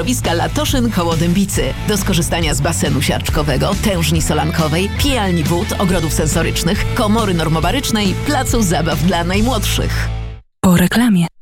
Latoszyn koło Dębicy. Do skorzystania z basenu siarczkowego, tężni solankowej, pijalni wód, ogrodów sensorycznych, komory normobarycznej, placu zabaw dla najmłodszych. Po reklamie.